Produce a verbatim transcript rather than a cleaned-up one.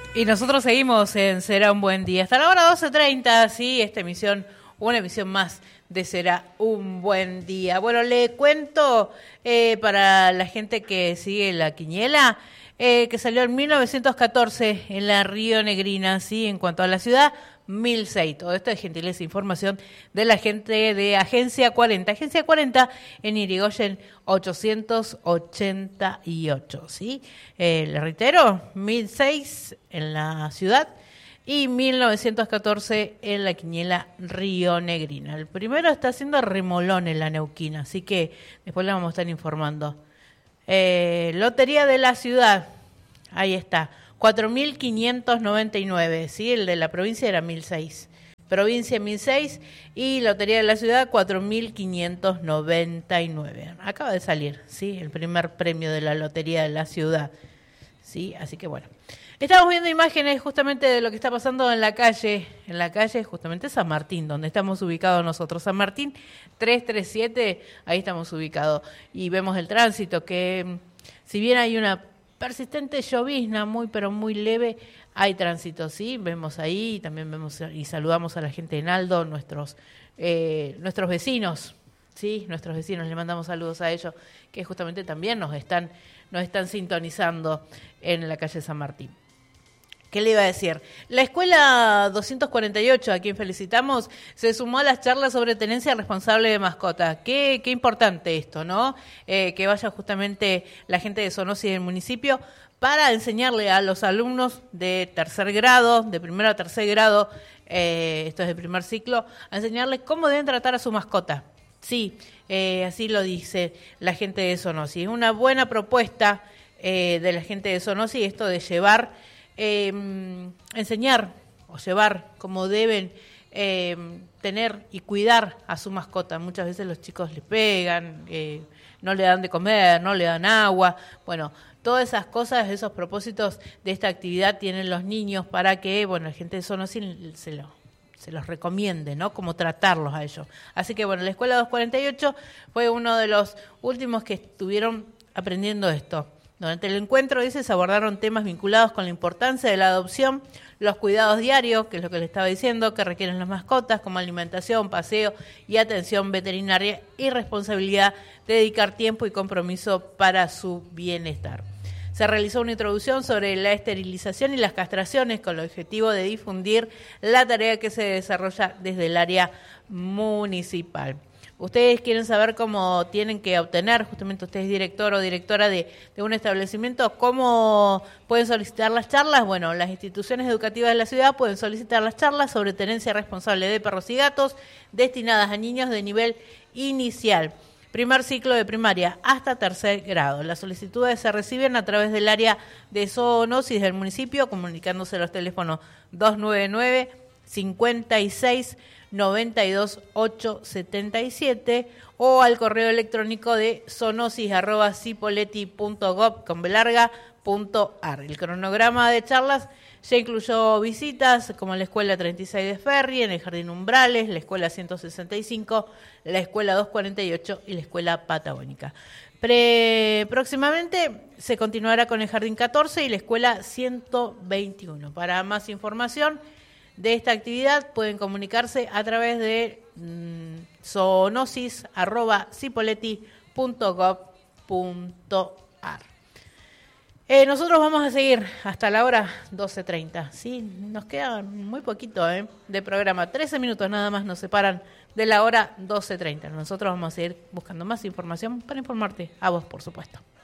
Y nosotros seguimos en Será un Buen Día. Hasta la hora doce treinta, sí, esta emisión, una emisión más de Será un Buen Día. Bueno, le cuento eh, para la gente que sigue la quiniela, eh, que salió en mil novecientos catorce en la Rionegrina, sí, en cuanto a la ciudad, mil seis. Todo esto es gentileza e información de la gente de Agencia cuarenta. Agencia cuarenta en Irigoyen ochocientos ochenta y ocho, ¿sí? Eh, le reitero, mil seis en la ciudad y mil novecientos catorce en la quiniela Rionegrina. El primero está haciendo remolón en la Neuquina, así que después le vamos a estar informando. Eh, Lotería de la Ciudad, ahí está, cuatro mil quinientos noventa y nueve, ¿sí? El de la provincia era mil seis. Provincia mil seis y Lotería de la Ciudad cuatro mil quinientos noventa y nueve. Acaba de salir, ¿sí? El primer premio de la Lotería de la Ciudad, ¿sí? Así que bueno. Estamos viendo imágenes justamente de lo que está pasando en la calle, en la calle justamente San Martín, donde estamos ubicados nosotros. San Martín trescientos treinta y siete, ahí estamos ubicados. Y vemos el tránsito, que si bien hay una persistente llovizna, muy pero muy leve, hay tránsito, sí, vemos ahí, también vemos y saludamos a la gente de Naldo, nuestros eh, nuestros vecinos, sí, nuestros vecinos, le mandamos saludos a ellos, que justamente también nos están, nos están sintonizando en la calle San Martín. ¿Qué le iba a decir? La escuela doscientos cuarenta y ocho, a quien felicitamos, se sumó a las charlas sobre tenencia responsable de mascotas. Qué, qué importante esto, ¿no? Eh, que vaya justamente la gente de Sonosi del municipio para enseñarle a los alumnos de tercer grado, de primero a tercer grado, eh, esto es de primer ciclo, a enseñarles cómo deben tratar a su mascota. Sí, eh, así lo dice la gente de Sonosi. Es una buena propuesta eh, de la gente de Sonosi esto de llevar... Eh, enseñar o llevar como deben eh, tener y cuidar a su mascota. Muchas veces los chicos le pegan, eh, no le dan de comer, no le dan agua. Bueno, todas esas cosas, esos propósitos de esta actividad tienen los niños para que, bueno, la gente de Sonosi se lo, se los recomiende, ¿no? Cómo tratarlos a ellos. Así que, bueno, la Escuela doscientos cuarenta y ocho fue uno de los últimos que estuvieron aprendiendo esto. Durante el encuentro, dice, se abordaron temas vinculados con la importancia de la adopción, los cuidados diarios, que es lo que le estaba diciendo, que requieren las mascotas, como alimentación, paseo y atención veterinaria, y responsabilidad de dedicar tiempo y compromiso para su bienestar. Se realizó una introducción sobre la esterilización y las castraciones con el objetivo de difundir la tarea que se desarrolla desde el área municipal. Ustedes quieren saber cómo tienen que obtener, justamente usted es director o directora de, de un establecimiento, cómo pueden solicitar las charlas. Bueno, las instituciones educativas de la ciudad pueden solicitar las charlas sobre tenencia responsable de perros y gatos destinadas a niños de nivel inicial, primer ciclo de primaria hasta tercer grado. Las solicitudes se reciben a través del área de zoonosis del municipio, comunicándose a los teléfonos dos nueve nueve, cincuenta y seis, noventa y dos, ochocientos setenta y siete o al correo electrónico de zoonosis arroba cipolletti punto gob con belarga punto ar. El cronograma de charlas ya incluyó visitas como la Escuela treinta y seis de Ferri, en el Jardín Umbrales, la Escuela ciento sesenta y cinco, la Escuela doscientos cuarenta y ocho y la Escuela Patagónica. Pre- próximamente se continuará con el Jardín catorce y la Escuela ciento veintiuno. Para más información de esta actividad pueden comunicarse a través de mmm, zoonosis arroba cipolletti punto gob punto ar. Eh, nosotros vamos a seguir hasta la hora doce treinta. Sí, nos queda muy poquito ¿eh? de programa. trece minutos nada más nos separan de la hora doce treinta. Nosotros vamos a seguir buscando más información para informarte a vos, por supuesto.